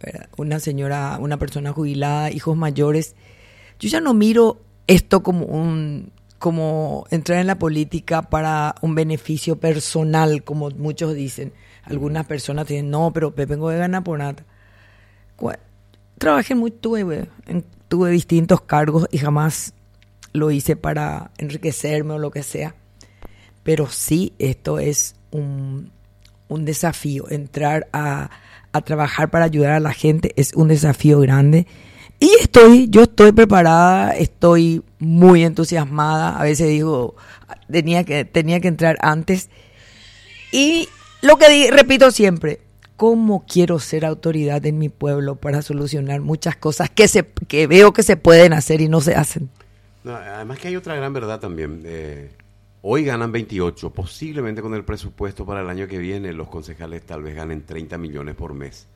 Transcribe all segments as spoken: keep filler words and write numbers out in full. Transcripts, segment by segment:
¿verdad? Una señora, una persona jubilada, hijos mayores. Yo ya no miro esto como un como entrar en la política para un beneficio personal, como muchos dicen. Algunas personas dicen, no, pero vengo de ganar por nada. Trabajé muy, tuve, tuve distintos cargos y jamás lo hice para enriquecerme o lo que sea. Pero sí, esto es un, un desafío. Entrar a, a trabajar para ayudar a la gente es un desafío grande. Y estoy, yo estoy preparada, estoy muy entusiasmada. A veces digo, tenía que, tenía que entrar antes. Y lo que di, repito siempre, ¿cómo quiero ser autoridad en mi pueblo para solucionar muchas cosas que, se, que veo que se pueden hacer y no se hacen? No, además que hay otra gran verdad también. Eh, hoy ganan veintiocho, posiblemente con el presupuesto para el año que viene los concejales tal vez ganen treinta millones por mes.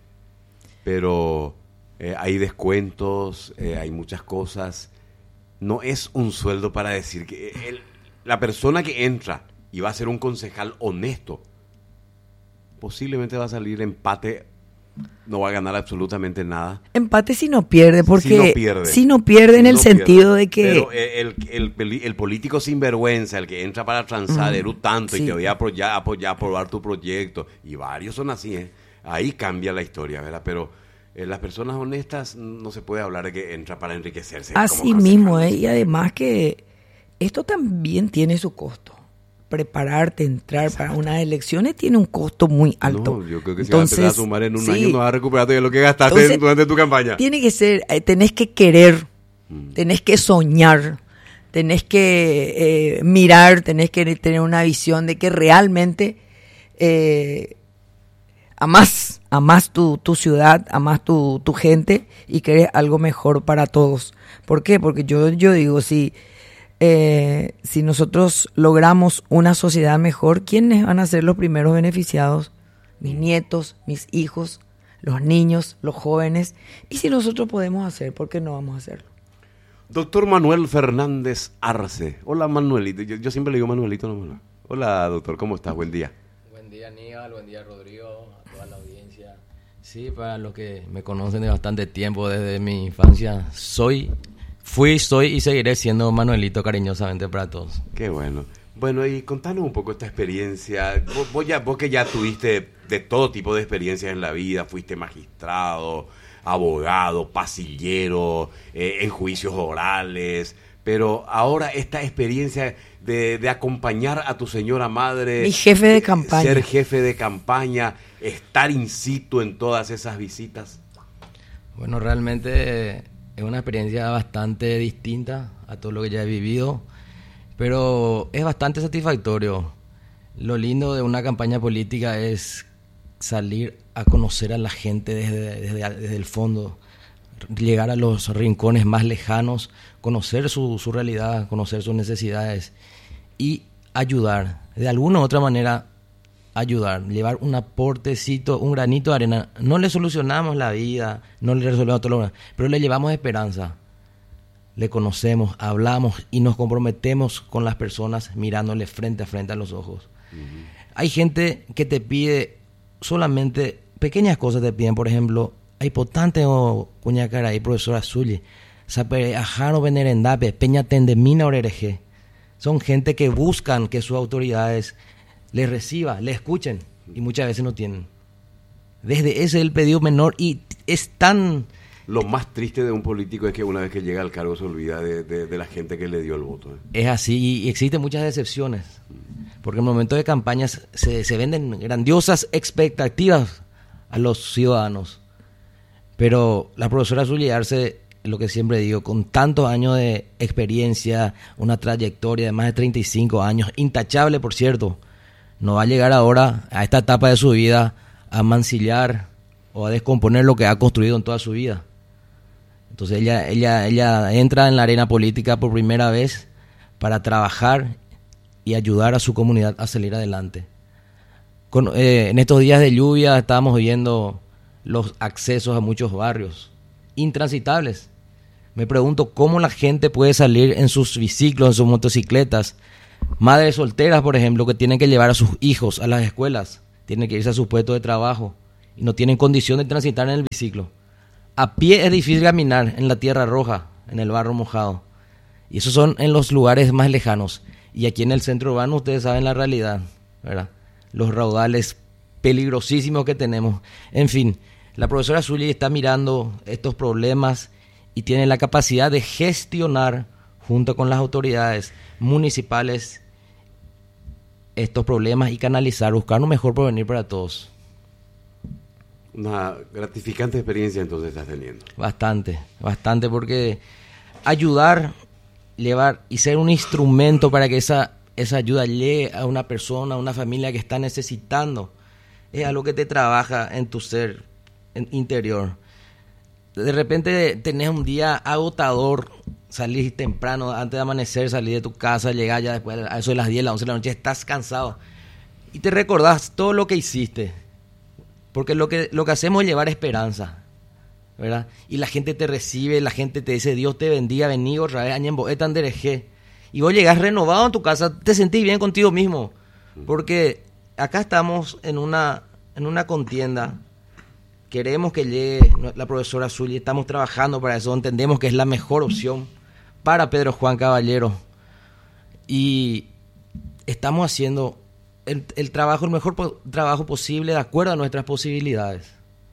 Pero eh, hay descuentos, eh, hay muchas cosas. No es un sueldo para decir que el, la persona que entra y va a ser un concejal honesto, posiblemente va a salir empate, no va a ganar absolutamente nada. Empate si no pierde, porque si no pierde, si no pierde en si el no sentido pierde. de que... Pero el, el, el, el político sinvergüenza, el que entra para transar, mm, eres tanto sí. y te voy a apoyar, apoyar, aprobar tu proyecto, y varios son así, ¿eh? Ahí cambia la historia, ¿verdad? Pero eh, las personas honestas no se puede hablar de que entra para enriquecerse. Así mismo, ¿eh? Y además que esto también tiene su costo. Prepararte, entrar Exacto. para unas elecciones tiene un costo muy alto. No, yo creo que si entonces, vas a sumar en un sí. año no vas a recuperar todo lo que gastaste entonces, durante tu campaña. Tiene que ser, eh, tenés que querer, mm. tenés que soñar, tenés que eh, mirar, tenés que tener una visión de que realmente eh, amás, amás tu, tu ciudad, amás tu, tu gente y querés algo mejor para todos. ¿Por qué? Porque yo, yo digo, si... Eh, si nosotros logramos una sociedad mejor, ¿quiénes van a ser los primeros beneficiados? Mis nietos, mis hijos, los niños, los jóvenes. Y si nosotros podemos hacer, ¿por qué no vamos a hacerlo? Doctor Manuel Fernández Arce. Hola, Manuelito. Yo, yo siempre le digo Manuelito. No, hola, doctor. ¿Cómo estás? Buen día. Buen día, Aníbal. Buen día, Rodrigo. A toda la audiencia. Sí, para los que me conocen de bastante tiempo, desde mi infancia, soy... Fui, soy y seguiré siendo Manuelito cariñosamente para todos. Qué bueno. Bueno, y contanos un poco esta experiencia. Vos, vos, ya, vos que ya tuviste de todo tipo de experiencias en la vida, fuiste magistrado, abogado, pasillero, eh, en juicios orales, pero ahora esta experiencia de, de acompañar a tu señora madre... Mi jefe de campaña. Ser jefe de campaña, estar in situ en todas esas visitas. Bueno, realmente... es una experiencia bastante distinta a todo lo que ya he vivido, pero es bastante satisfactorio. Lo lindo de una campaña política es salir a conocer a la gente desde, desde, desde el fondo, llegar a los rincones más lejanos, conocer su, su realidad, conocer sus necesidades y ayudar, de alguna u otra manera ayudar, llevar un aportecito, un granito de arena. No le solucionamos la vida, no le resolvemos todo lo, pero le llevamos esperanza. Le conocemos, hablamos y nos comprometemos con las personas mirándole frente a frente a los ojos. Uh-huh. Hay gente que te pide solamente pequeñas cosas, te piden, por ejemplo, hay potante o cuñacara y profesora Zulle, sape ajaro venerendape, peña tendemina orereje. Son gente que buscan que sus autoridades les reciba, les escuchen, y muchas veces no tienen. Desde ese es el pedido menor y es tan... Lo más triste de un político es que una vez que llega al cargo se olvida de, de, de la gente que le dio el voto. ¿eh? Es así, y existen muchas decepciones, porque en el momento de campañas se, se venden grandiosas expectativas a los ciudadanos. Pero la profesora Zulle Arce, lo que siempre digo, con tantos años de experiencia, una trayectoria de más de treinta y cinco años, intachable por cierto, no va a llegar ahora a esta etapa de su vida a mancillar o a descomponer lo que ha construido en toda su vida. Entonces ella, ella, ella entra en la arena política por primera vez para trabajar y ayudar a su comunidad a salir adelante. Con, eh, en estos días de lluvia estábamos viendo los accesos a muchos barrios intransitables. Me pregunto cómo la gente puede salir en sus biciclos, en sus motocicletas. Madres solteras, por ejemplo, que tienen que llevar a sus hijos a las escuelas, tienen que irse a sus puestos de trabajo y no tienen condición de transitar en el biciclo. A pie es difícil caminar en la tierra roja, en el barro mojado. Y esos son en los lugares más lejanos. Y aquí en el centro urbano ustedes saben la realidad, ¿verdad? Los raudales peligrosísimos que tenemos. En fin, la profesora Zully está mirando estos problemas y tiene la capacidad de gestionar junto con las autoridades municipales estos problemas y canalizar, buscar un mejor porvenir para todos. Una gratificante experiencia entonces estás teniendo. Bastante, bastante, porque ayudar, llevar y ser un instrumento para que esa, esa ayuda llegue a una persona, a una familia que está necesitando, es algo que te trabaja en tu ser en interior. De repente tenés un día agotador, salís temprano, antes de amanecer, salís de tu casa, llegás ya después a eso de las diez, las once de la noche, estás cansado y te recordás todo lo que hiciste, porque lo que, lo que hacemos es llevar esperanza, ¿verdad? Y la gente te recibe, la gente te dice Dios te bendiga, vení otra vez, añembo, etan derejé, y vos llegás renovado en tu casa, te sentís bien contigo mismo, porque acá estamos en una, en una contienda. Queremos que llegue la profesora Zully, estamos trabajando para eso, entendemos que es la mejor opción para Pedro Juan Caballero y estamos haciendo el, el trabajo, el mejor po- trabajo posible de acuerdo a nuestras posibilidades,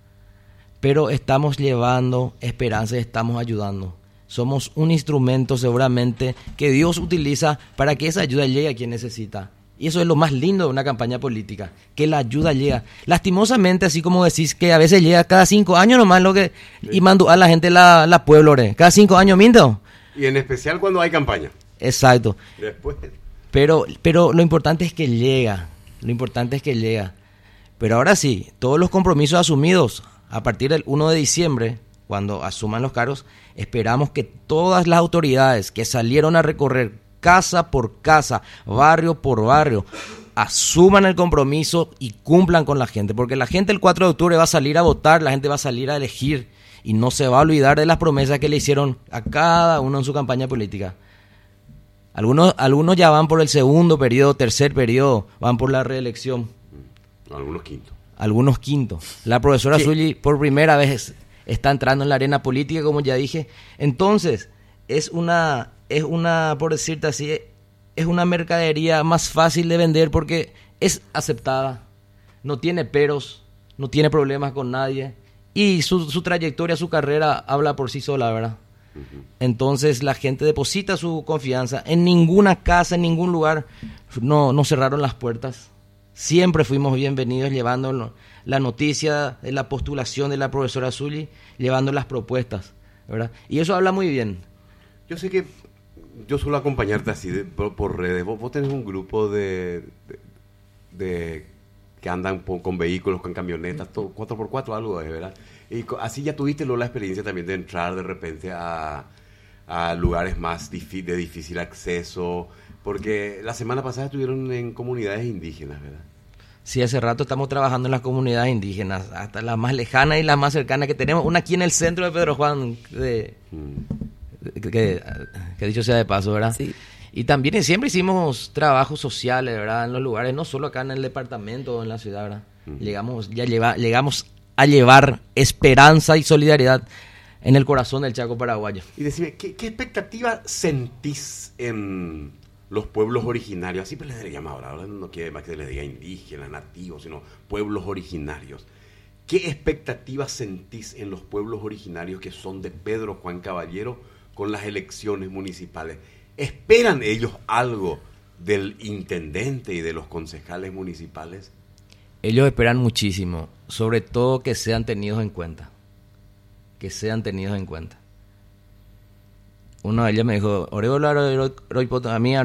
pero estamos llevando esperanza y estamos ayudando. Somos un instrumento seguramente que Dios utiliza para que esa ayuda llegue a quien necesita. Y eso es lo más lindo de una campaña política, que la ayuda llega. Lastimosamente, así como decís que a veces llega cada cinco años nomás lo que sí. Y mando a la gente la, la pueblo, ¿re? Cada cinco años, ¿minto? Y en especial cuando hay campaña. Exacto. Después. Pero, pero lo importante es que llega, lo importante es que llega. Pero ahora sí, todos los compromisos asumidos a partir del primero de diciembre, cuando asuman los cargos, esperamos que todas las autoridades que salieron a recorrer casa por casa, barrio por barrio, asuman el compromiso y cumplan con la gente, porque la gente el cuatro de octubre va a salir a votar, la gente va a salir a elegir y no se va a olvidar de las promesas que le hicieron a cada uno en su campaña política. Algunos, algunos ya van por el segundo periodo, tercer periodo, van por la reelección. Algunos quinto. Algunos quinto. La profesora Sí. Zully por primera vez está entrando en la arena política, como ya dije. Entonces, es una... es una, por decirte así, es una mercadería más fácil de vender porque es aceptada, no tiene peros, no tiene problemas con nadie y su, su trayectoria, su carrera habla por sí sola, ¿verdad? Uh-huh. Entonces la gente deposita su confianza. En ninguna casa, en ningún lugar, no, no cerraron las puertas. Siempre fuimos bienvenidos llevando la noticia de la postulación de la profesora Zully, llevando las propuestas, ¿verdad? Y eso habla muy bien. Yo sé que yo suelo acompañarte así de, por, por redes. Vos, vos tenés un grupo de, de, de que andan por, con vehículos, con camionetas, todo, cuatro por cuatro, algo es, ¿verdad? Y co, así ya tuviste luego la experiencia también de entrar de repente a, a lugares más difi, de difícil acceso, porque la semana pasada estuvieron en comunidades indígenas, ¿verdad? Sí, hace rato estamos trabajando en las comunidades indígenas, hasta las más lejanas y las más cercanas que tenemos. Una aquí en el centro de Pedro Juan, de... Hmm. Que, que, que dicho sea de paso, ¿verdad? Sí. Y también siempre hicimos trabajos sociales, ¿verdad? En los lugares, no solo acá en el departamento o en la ciudad, ¿verdad? Uh-huh. Llegamos, ya lleva, llegamos a llevar esperanza y solidaridad en el corazón del Chaco paraguayo. Y decime, ¿qué, qué expectativa sentís en los pueblos originarios? Así pues les debería llamar ahora, no quiere más que se les diga indígenas, nativos, sino pueblos originarios. ¿Qué expectativas sentís en los pueblos originarios que son de Pedro Juan Caballero con las elecciones municipales? ¿Esperan ellos algo del intendente y de los concejales municipales? Ellos esperan muchísimo, sobre todo que sean tenidos en cuenta, que sean tenidos en cuenta. Uno de ellos me dijo, a mí,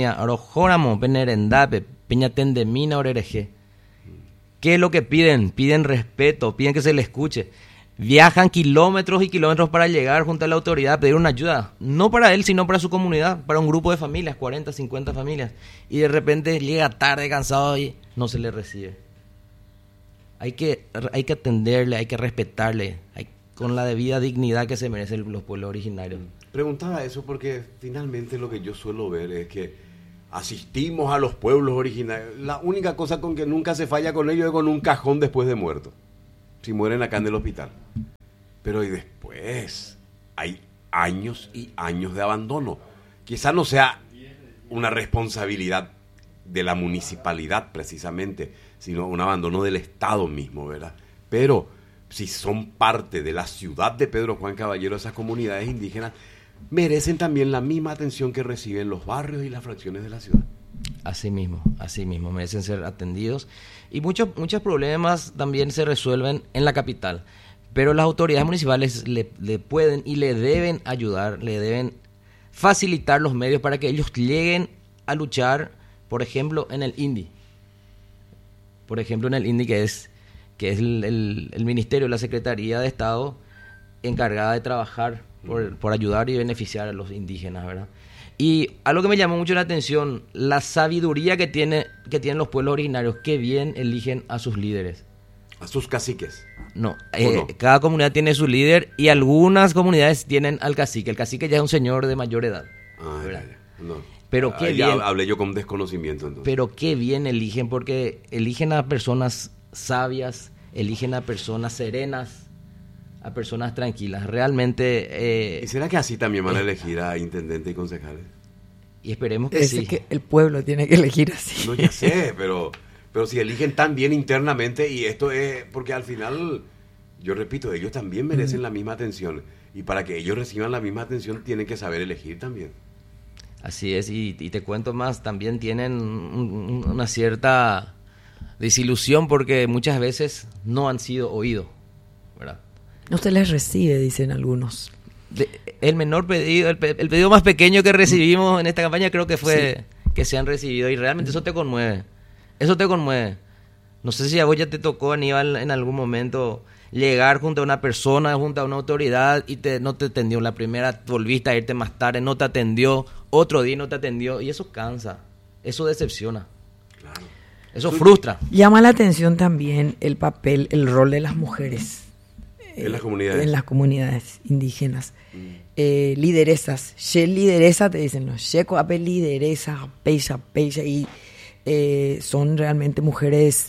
¿qué es lo que piden? Piden respeto, piden que se les escuche. Viajan kilómetros y kilómetros para llegar junto a la autoridad a pedir una ayuda, no para él, sino para su comunidad, para un grupo de familias, cuarenta, cincuenta familias, y de repente llega tarde, cansado y no se le recibe. Hay que, hay que atenderle, hay que respetarle, hay, con la debida dignidad que se merecen los pueblos originarios. Preguntaba eso porque finalmente lo que yo suelo ver es que asistimos a los pueblos originarios, la única cosa con que nunca se falla con ellos es con un cajón después de muerto. si mueren acá en el hospital. Pero y después hay años y años de abandono. Quizá no sea una responsabilidad de la municipalidad precisamente, sino un abandono del Estado mismo, ¿verdad? Pero si son parte de la ciudad de Pedro Juan Caballero, esas comunidades indígenas merecen también la misma atención que reciben los barrios y las fracciones de la ciudad. Así mismo, así mismo, merecen ser atendidos. Y muchos, muchos problemas también se resuelven en la capital, pero las autoridades municipales le, le pueden y le deben ayudar, le deben facilitar los medios para que ellos lleguen a luchar, por ejemplo, en el I N D I. Por ejemplo, en el I N D I, que es, que es el, el, el Ministerio, la Secretaría de Estado encargada de trabajar por, por ayudar y beneficiar a los indígenas, ¿verdad? Y algo que me llamó mucho la atención, la sabiduría que, tiene, que tienen los pueblos originarios, que bien eligen a sus líderes. A sus caciques. No, eh, no, cada comunidad tiene su líder y algunas comunidades tienen al cacique. El cacique ya es un señor de mayor edad. Ah, ya, ya. No. Pero qué ya bien. Hablé yo con desconocimiento entonces. Pero qué bien eligen, porque eligen a personas sabias, eligen a personas serenas, a personas tranquilas. Realmente... Eh, ¿Y será que así también van a elegir a intendentes y concejales? Y esperemos que es sí. Que el pueblo tiene que elegir así. No, ya sé, pero... Pero si eligen tan bien internamente, y esto es porque al final, yo repito, ellos también merecen mm. la misma atención. Y para que ellos reciban la misma atención, tienen que saber elegir también. Así es, y, y te cuento más, también tienen un, un, una cierta desilusión porque muchas veces no han sido oídos, ¿verdad? No se les recibe, dicen algunos. De, el menor pedido, el, el pedido más pequeño que recibimos en esta campaña creo que fue sí. que se han recibido, y realmente eso te conmueve. Eso te conmueve. No sé si a vos ya te tocó, Aníbal, en algún momento llegar junto a una persona, junto a una autoridad y te, no te atendió. La primera volviste a irte más tarde, no te atendió. Otro día no te atendió. Y eso cansa. Eso decepciona. Claro. Eso frustra. Llama la atención también el papel, el rol de las mujeres. En eh, las comunidades. En las comunidades indígenas. Mm. Eh, lideresas. She lideresa, te dicen. No, she coape lideresa, peisa, peisa. Y... Eh, son realmente mujeres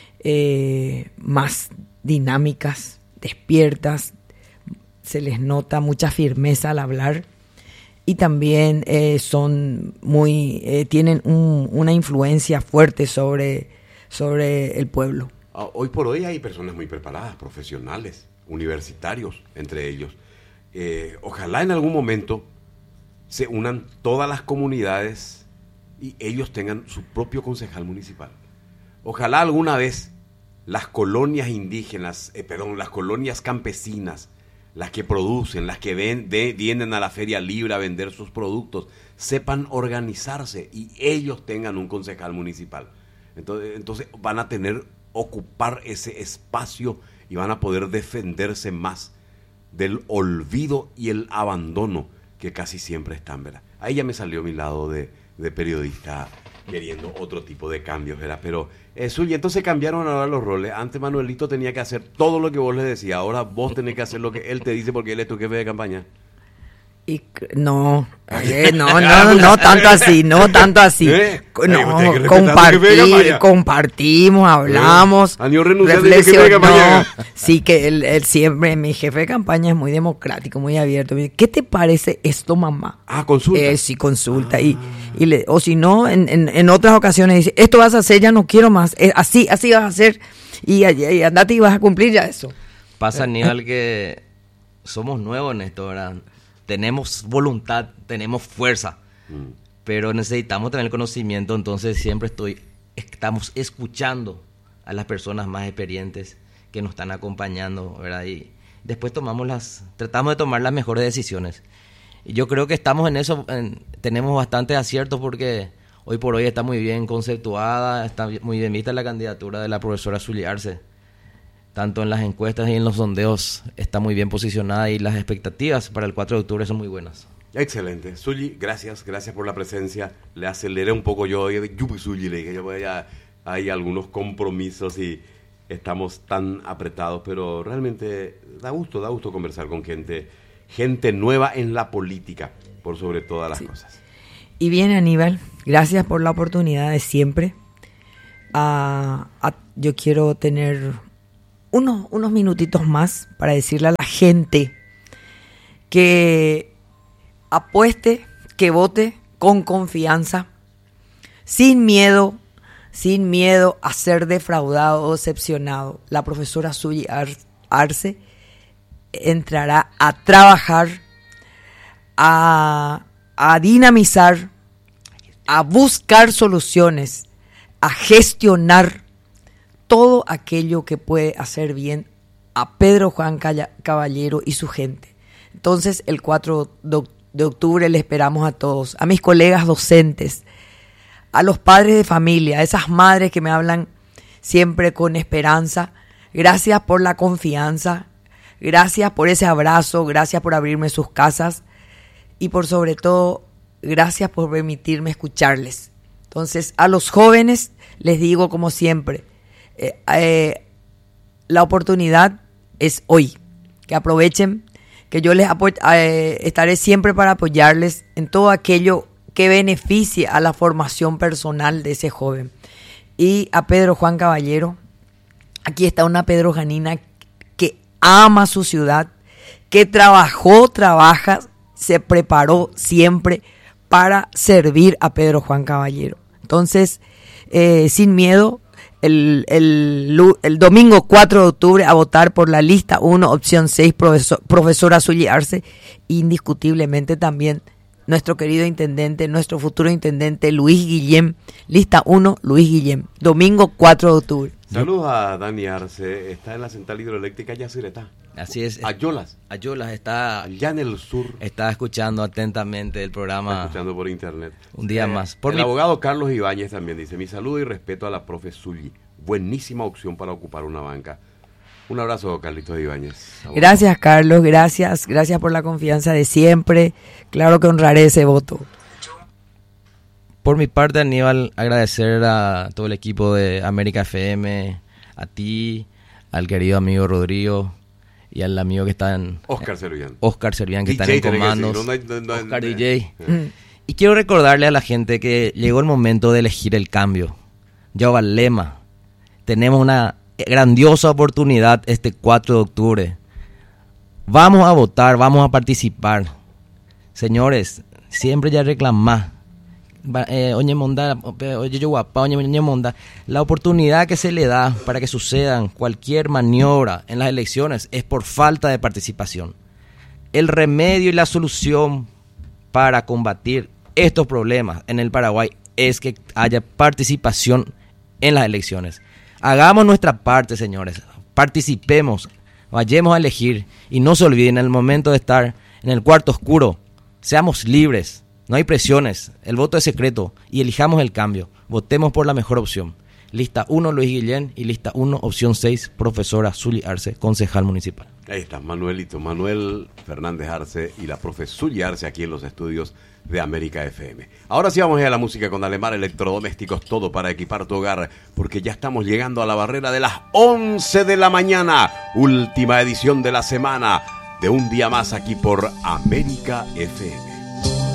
eh, más dinámicas, despiertas, se les nota mucha firmeza al hablar y también eh, son muy eh, tienen un, una influencia fuerte sobre, sobre el pueblo. Hoy por hoy hay personas muy preparadas, profesionales, universitarios entre ellos. Eh, ojalá en algún momento se unan todas las comunidades y ellos tengan su propio concejal municipal. Ojalá alguna vez las colonias indígenas, eh, perdón, las colonias campesinas, las que producen, las que ven, de, vienen a la feria libre a vender sus productos, sepan organizarse y ellos tengan un concejal municipal. Entonces, entonces van a tener, ocupar ese espacio y van a poder defenderse más del olvido y el abandono que casi siempre están, ¿verdad? Ahí ya me salió mi lado de de periodista queriendo otro tipo de cambios, ¿verdad? Pero eso, y entonces cambiaron ahora los roles. Antes Manuelito tenía que hacer todo lo que vos le decías, ahora vos tenés que hacer lo que él te dice porque él es tu jefe de campaña. Y no, eh, no, no, no tanto así, no tanto así. ¿Eh? No, compartir, compartimos, hablamos, ¿Eh? reflexionamos. Sí, que él, él siempre, mi jefe de campaña es muy democrático, muy abierto. ¿Qué te parece esto, mamá? Ah, consulta. Eh, sí, consulta. Ah. Y, y le, o si no, en, en, en otras ocasiones dice, esto vas a hacer, ya no quiero más. Eh, así, así vas a hacer. Y, y, y andate y vas a cumplir ya eso. Pasa, Aníbal, que somos nuevos en esto, ¿verdad? Tenemos voluntad, tenemos fuerza, mm. pero necesitamos tener el conocimiento, entonces siempre estoy, estamos escuchando a las personas más experientes que nos están acompañando, ¿verdad? Y después tomamos las, tratamos de tomar las mejores decisiones. Y yo creo que estamos en eso, en, tenemos bastantes aciertos porque hoy por hoy está muy bien conceptuada, está muy bien vista la candidatura de la profesora Zuly Arce. Tanto en las encuestas y en los sondeos está muy bien posicionada y las expectativas para el cuatro de octubre son muy buenas. Excelente. Zuly, gracias, gracias por la presencia. Le aceleré un poco yo, yo Zuly, le dije, yo voy a, hay algunos compromisos y estamos tan apretados, pero realmente da gusto, da gusto conversar con gente, gente nueva en la política, por sobre todas las sí. cosas. Y bien, Aníbal, gracias por la oportunidad de siempre. Uh, uh, yo quiero tener unos, unos minutitos más para decirle a la gente que apueste, que vote con confianza, sin miedo, sin miedo a ser defraudado o decepcionado. La profesora Zuly Arce entrará a trabajar, a, a dinamizar, a buscar soluciones, a gestionar todo aquello que puede hacer bien a Pedro Juan Caballero y su gente. Entonces, el cuatro de octubre le esperamos a todos, a mis colegas docentes, a los padres de familia, a esas madres que me hablan siempre con esperanza. Gracias por la confianza, gracias por ese abrazo, gracias por abrirme sus casas y por sobre todo, gracias por permitirme escucharles. Entonces, a los jóvenes les digo como siempre, eh, eh, la oportunidad es hoy, que aprovechen, que yo les apo- eh, estaré siempre para apoyarles en todo aquello que beneficie a la formación personal de ese joven. Y a Pedro Juan Caballero, aquí está una pedrojanina que ama su ciudad, que trabajó, trabaja, se preparó siempre para servir a Pedro Juan Caballero. Entonces, eh, sin miedo, el, el, el domingo cuatro de octubre a votar por la lista uno, opción seis, profesor, profesora Zuly Arce, indiscutiblemente también nuestro querido intendente, nuestro futuro intendente Luis Guillem, lista uno, Luis Guillem, domingo cuatro de octubre. Saludos a Dani Arce, está en la central hidroeléctrica Yacyretá. Así es. Ayolas. Ayolas está allá en el sur. Está escuchando atentamente el programa. Está escuchando por internet. Un día eh, más. Por el mi... abogado Carlos Ibáñez también dice, mi saludo y respeto a la profe Zuly. Buenísima opción para ocupar una banca. Un abrazo, Carlitos Ibáñez. Abogado. Gracias, Carlos. Gracias. Gracias por la confianza de siempre. Claro que honraré ese voto. Por mi parte, Aníbal, agradecer a todo el equipo de América F M, a ti, al querido amigo Rodrigo y al amigo que está en... Oscar Servián. Oscar Servián, que D J está en comandos. No, no, no, Oscar no, D J. Mm. Y quiero recordarle a la gente que llegó el momento de elegir el cambio. Ya va el lema. Tenemos una grandiosa oportunidad este cuatro de octubre. Vamos a votar, vamos a participar. Señores, siempre ya reclamá. Eh, oye Monda, oye yo guapa, oye, oye Monda, la oportunidad que se le da para que sucedan cualquier maniobra en las elecciones es por falta de participación. El remedio y la solución para combatir estos problemas en el Paraguay es que haya participación en las elecciones. Hagamos nuestra parte, señores, participemos, vayamos a elegir y no se olviden, en el momento de estar en el cuarto oscuro, seamos libres. No hay presiones, el voto es secreto y elijamos el cambio. Votemos por la mejor opción. Lista uno, Luis Guillén, y lista uno, opción seis, profesora Zuly Arce, concejal municipal. Ahí está, Manuelito, Manuel Fernández Arce y la profe Zuly Arce aquí en los estudios de América F M. Ahora sí vamos a ir a la música con Alemar Electrodomésticos, todo para equipar tu hogar, porque ya estamos llegando a la barrera de las once de la mañana, última edición de la semana, de un día más aquí por América F M.